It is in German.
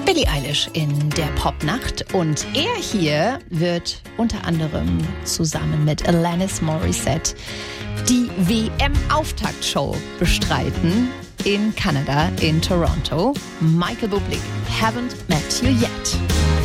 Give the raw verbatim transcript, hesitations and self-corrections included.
Billie Eilish in der Popnacht und er hier wird unter anderem zusammen mit Alanis Morissette die W M-Auftaktshow bestreiten in Kanada, in Toronto. Michael Bublé, Haven't Met You Yet.